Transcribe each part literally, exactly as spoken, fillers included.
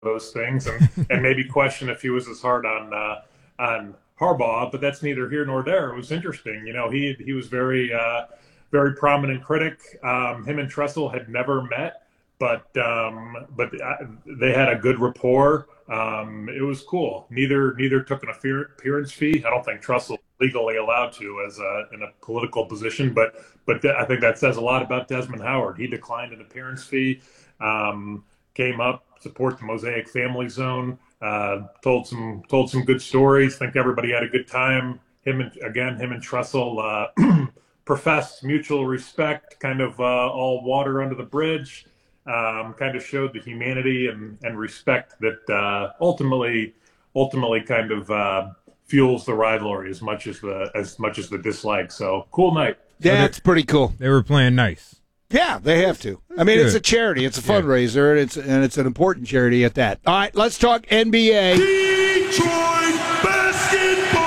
those things, and, and maybe question if he was as hard on uh, on Harbaugh. But that's neither here nor there. It was interesting, you know. He he was very uh, very prominent critic. Um, him and Tressel had never met, but um, but they had a good rapport. Um, it was cool. Neither neither took an appearance fee. I don't think Tressel legally allowed to as a, in a political position, but but I think that says a lot about Desmond Howard. He declined an appearance fee, um, came up, support the Mosaic Family Zone, uh, told some told some good stories. Think everybody had a good time. Him and again, him and Tressel uh, professed mutual respect, kind of uh, all water under the bridge. Um, kind of showed the humanity and, and respect that uh, ultimately ultimately kind of uh, fuels the rivalry as much as the as much as the dislike. So cool night. Yeah, it's pretty cool. They were playing nice. Yeah, they have to. I mean, Good. It's a charity. It's a fundraiser, and it's and it's an important charity at that. All right, let's talk N B A. Detroit basketball.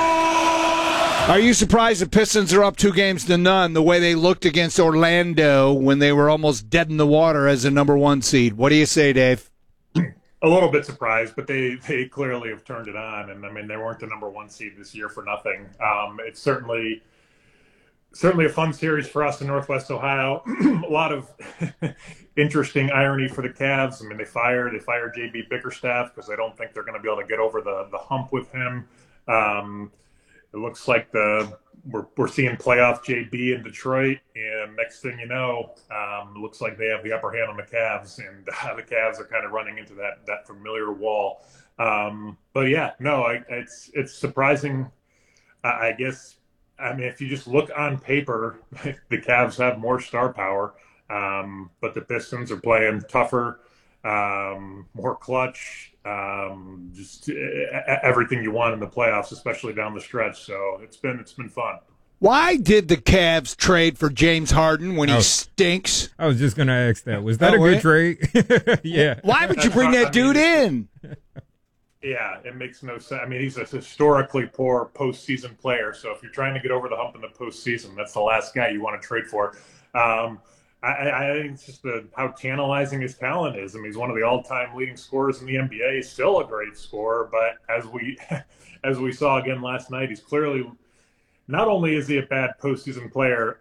Are you surprised the Pistons are up two games to none the way they looked against Orlando when they were almost dead in the water as a number one seed? What do you say, Dave? A little bit surprised, but they, they clearly have turned it on. And, I mean, they weren't the number one seed this year for nothing. Um, it's certainly certainly a fun series for us in Northwest Ohio. A lot of interesting irony for the Cavs. I mean, they fire they fire J B Bickerstaff because they don't think they're going to be able to get over the, the hump with him. Um, it looks like the we're, we're seeing playoff J B in Detroit, and next thing you know, um, it looks like they have the upper hand on the Cavs, and uh, the Cavs are kind of running into that that familiar wall. Um, but yeah, no, I, it's it's surprising. I, I guess I mean if you just look on paper, the Cavs have more star power, um, but the Pistons are playing tougher, um, more clutch. Um, just everything you want in the playoffs, especially down the stretch. So it's been it's been fun. Why did the Cavs trade for James Harden when he Oh. stinks? I was just going to ask that. Was that Oh, a good wait. trade? Yeah. Why would you bring that dude in? Yeah, it makes no sense. I mean, he's a historically poor postseason player. So if you're trying to get over the hump in the postseason, that's the last guy you want to trade for. Um, I, I think it's just the, how tantalizing his talent is. I mean, he's one of the all-time leading scorers in the N B A. He's still a great scorer, but as we as we saw again last night, he's clearly not only is he a bad postseason player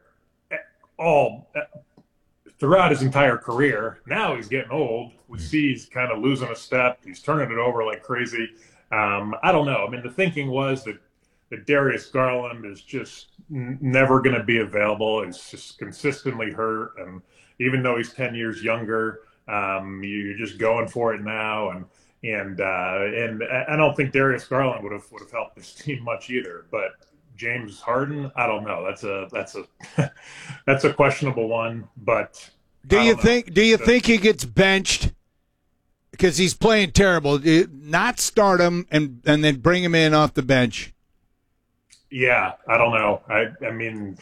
all throughout his entire career. Now he's getting old. We see he's kind of losing a step. He's turning it over like crazy. Um, I don't know. I mean, the thinking was that that Darius Garland is just n- never going to be available. He's just consistently hurt. And even though he's ten years younger, um, you're just going for it now. And, and, uh, and I don't think Darius Garland would have, would have helped this team much either, but James Harden, I don't know. That's a, that's a, that's a questionable one, but Do I you don't know. think? Do you The- think he gets benched because he's playing terrible? Not start him and and then bring him in off the bench. Yeah, I don't know. I I mean,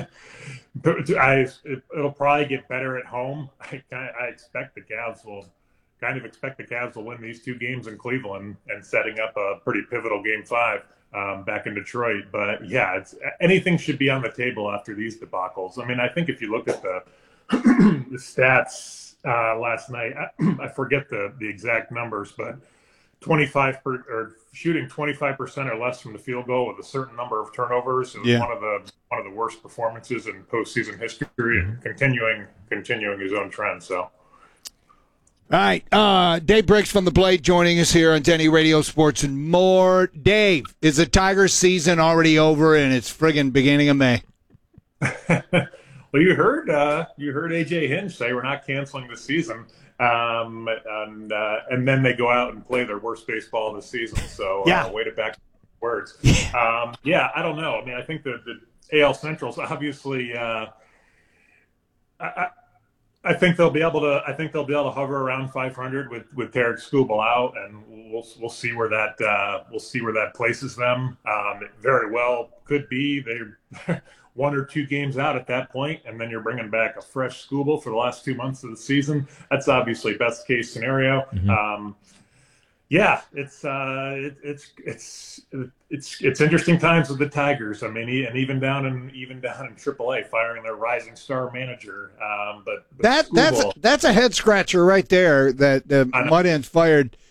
I it'll probably get better at home. I I expect the Cavs will kind of expect the Cavs will win these two games in Cleveland and setting up a pretty pivotal game five um, back in Detroit. But yeah, it's anything should be on the table after these debacles. I mean, I think if you look at the the stats uh, last night, I, I forget the the exact numbers, but twenty-five per, or shooting twenty-five percent or less from the field goal with a certain number of turnovers. It was Yeah. one of the one of the worst performances in postseason history, and continuing continuing his own trend. So, All right, uh, Dave Briggs from The Blade joining us here on Denny Radio Sports and more. Dave, is the Tigers season already over and it's friggin' beginning of May? well, you heard uh, you heard A J Hinch say we're not canceling the season. Um, and uh, and then they go out and play their worst baseball of the season. So Yeah. uh, way to back words. Um, yeah, I don't know. I mean, I think the, the A L Central's obviously. Uh, I, I, I think they'll be able to. I think they'll be able to hover around five hundred with with Tarek Skubal out, and we'll we'll see where that uh, we'll see where that places them. Um, it very well could be they're one or two games out at that point, and then you're bringing back a fresh Skubal for the last two months of the season. That's obviously best case scenario. Mm-hmm. Um, yeah, it's uh, it, it's it's it's it's interesting times with the Tigers. I mean, e- and even down in even down in triple A, firing their rising star manager. Um, but, but That that's Skubal- that's a head scratcher right there. That the I know. Mud Ants fired